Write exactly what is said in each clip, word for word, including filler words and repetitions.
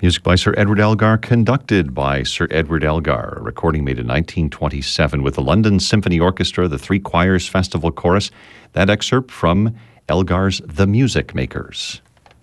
Music by Sir Edward Elgar, conducted by Sir Edward Elgar. A recording made in nineteen twenty-seven with the London Symphony Orchestra, the Three Choirs Festival Chorus. That excerpt from Elgar's The Music Makers.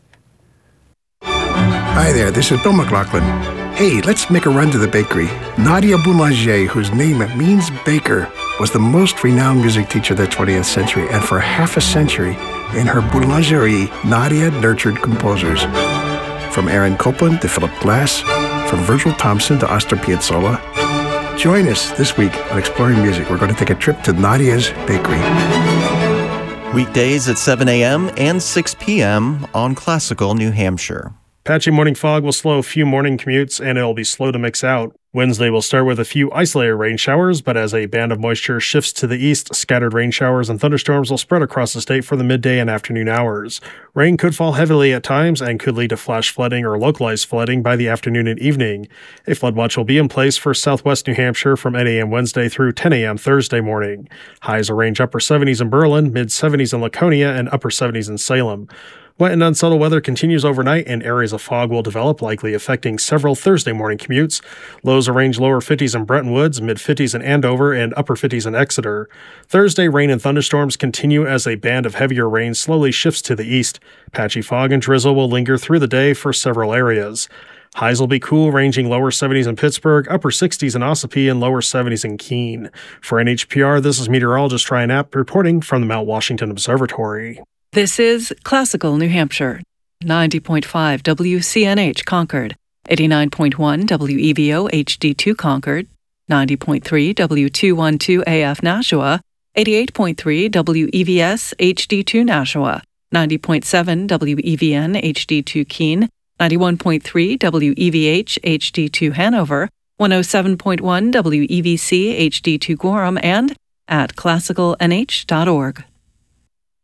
Hi there, this is Bill McLaughlin. Hey, let's make a run to the bakery. Nadia Boulanger, whose name means baker, was the most renowned music teacher of the twentieth century, and for half a century, in her boulangerie, Nadia nurtured composers. From Aaron Copland to Philip Glass, from Virgil Thompson to Astor Piazzolla. Join us this week on Exploring Music. We're going to take a trip to Nadia's Bakery. Weekdays at seven a.m. and six p.m. on Classical New Hampshire. Patchy morning fog will slow a few morning commutes, and it'll be slow to mix out. Wednesday will start with a few isolated rain showers, but as a band of moisture shifts to the east, scattered rain showers and thunderstorms will spread across the state for the midday and afternoon hours. Rain could fall heavily at times and could lead to flash flooding or localized flooding by the afternoon and evening. A flood watch will be in place for southwest New Hampshire from eight a.m. Wednesday through ten a.m. Thursday morning. Highs will range upper seventies in Berlin, mid-seventies in Laconia, and upper seventies in Salem. Wet and unsettled weather continues overnight, and areas of fog will develop, likely affecting several Thursday morning commutes. Lows will range lower fifties in Bretton Woods, mid-fifties in Andover, and upper fifties in Exeter. Thursday, rain and thunderstorms continue as a band of heavier rain slowly shifts to the east. Patchy fog and drizzle will linger through the day for several areas. Highs will be cool, ranging lower seventies in Pittsburgh, upper sixties in Ossipee, and lower seventies in Keene. For N H P R, this is meteorologist Ryan App reporting from the Mount Washington Observatory. This is Classical New Hampshire, ninety point five W C N H Concord, eighty-nine point one W E V O H D two Concord, ninety point three W two twelve A F Nashua, eighty-eight point three W E V S H D two Nashua, ninety point seven W E V N H D two Keene, ninety-one point three W E V H H D two Hanover, one oh seven point one W E V C H D two Gorham, and at classical N H dot org.